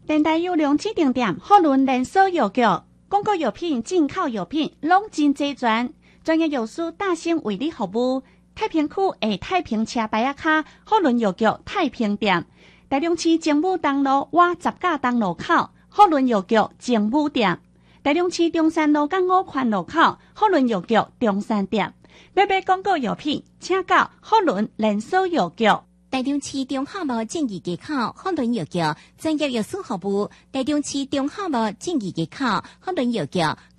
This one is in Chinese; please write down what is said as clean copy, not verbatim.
电台有良指定店，好伦连锁药局，广告药品、进口药品拢真齐全，专业药师大兴为你服务。太平区下太平车牌仔卡，好伦药局太平店，台中市精武东路外十架东路口，好伦药局精武店，台中市中山路港5环路口，好伦药局中山店。要买广告药品，请到好伦连锁药局。 台中市中华路正义街口好伦药局专业药师服务，台中市中华路正义街口好伦药局